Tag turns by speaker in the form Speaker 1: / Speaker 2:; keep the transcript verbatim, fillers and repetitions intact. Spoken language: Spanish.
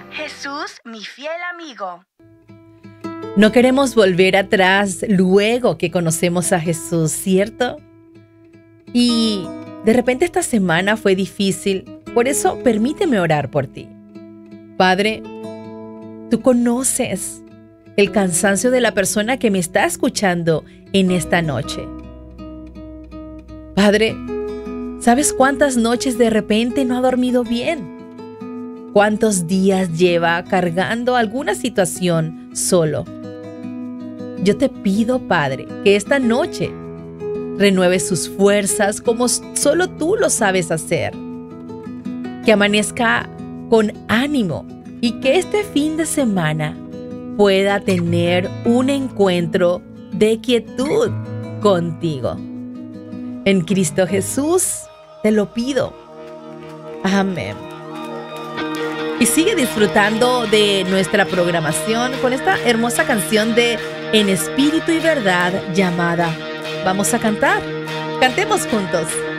Speaker 1: Jesús, mi fiel amigo.
Speaker 2: No queremos volver atrás luego que conocemos a Jesús, ¿cierto? Y de repente esta semana fue difícil, por eso permíteme orar por ti. Padre, tú conoces el cansancio de la persona que me está escuchando en esta noche. Padre, ¿sabes cuántas noches de repente no ha dormido bien? ¿Cuántos días lleva cargando alguna situación solo? Yo te pido, Padre, que esta noche renueves sus fuerzas como solo tú lo sabes hacer. Que amanezca con ánimo y que este fin de semana pueda tener un encuentro de quietud contigo. En Cristo Jesús te lo pido. Amén. Y sigue disfrutando de nuestra programación con esta hermosa canción de En Espíritu y Verdad llamada Vamos a Cantar. Cantemos juntos.